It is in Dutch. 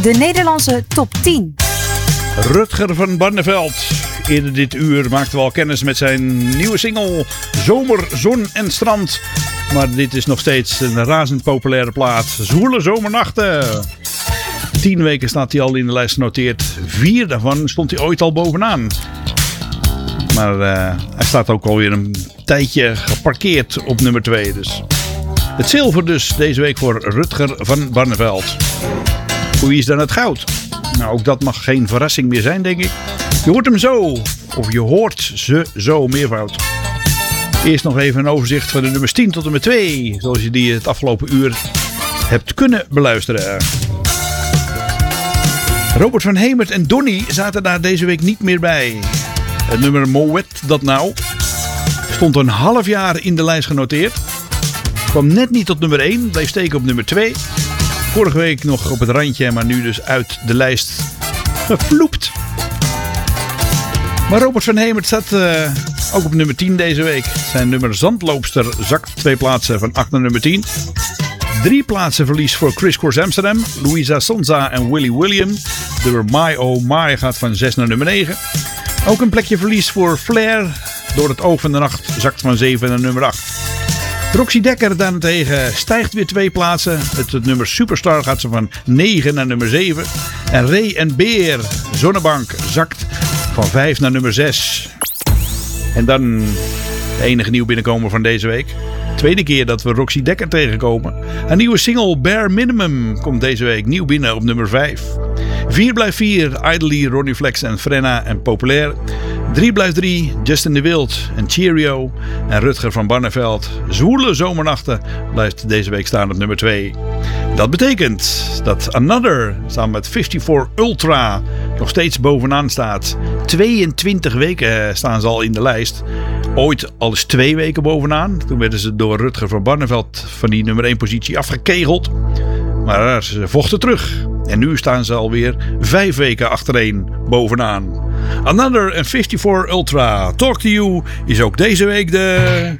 De Nederlandse top 10. Rutger van Barneveld. Eerder dit uur maakten we al kennis met zijn nieuwe single Zomer, Zon en Strand. Maar dit is nog steeds een razend populaire plaat. Zwoele zomernachten. 10 weken staat hij al in de lijst genoteerd. 4 daarvan stond hij ooit al bovenaan. Maar hij staat ook alweer een tijdje geparkeerd op nummer 2. Dus. Het zilver dus deze week voor Rutger van Barneveld. Hoe is dan het goud? Nou, ook dat mag geen verrassing meer zijn, denk ik. Je hoort hem zo. Of je hoort ze zo, meervoud. Eerst nog even een overzicht van de nummers 10 tot en met 2. Zoals je die het afgelopen uur hebt kunnen beluisteren. Robert van Hemert en Donny zaten daar deze week niet meer bij. Het nummer Moet dat nou stond een half jaar in de lijst genoteerd. Kwam net niet tot nummer 1, bleef steken op nummer 2. Vorige week nog op het randje, maar nu dus uit de lijst gevloept. Maar Robert van Hemert staat ook op nummer 10 deze week. Zijn nummer Zandloopster zakt 2 plaatsen van 8 naar nummer 10. 3 plaatsen verlies voor Chris Course Amsterdam, Louisa Sonza en Willy William. De My Oh My gaat van 6 naar nummer 9. Ook een plekje verlies voor Flair. Door het oog van de nacht zakt van 7 naar nummer 8. Roxy Dekker daarentegen stijgt weer 2 plaatsen. Het nummer Superstar gaat ze van 9 naar nummer 7. En Ray en Beer, Zonnebank, zakt van 5 naar nummer 6. En dan de enige nieuw binnenkomer van deze week. Tweede keer dat we Roxy Dekker tegenkomen. Een nieuwe single Bare Minimum komt deze week nieuw binnen op nummer 5. 4 blijft 4, Idly, Ronnie Flex en Frenna en Populair. 3 blijft 3, Justin de Wild en Cheerio. En Rutger van Barneveld, Zwoele zomernachten, blijft deze week staan op nummer 2. Dat betekent dat Another samen met 54 Ultra nog steeds bovenaan staat. 22 weken staan ze al in de lijst. Ooit al eens 2 weken bovenaan. Toen werden ze door Rutger van Barneveld van die nummer 1 positie afgekegeld. Maar ze vochten terug. En nu staan ze alweer 5 weken achtereen bovenaan. Another en 54 Ultra. Talk to You is ook deze week de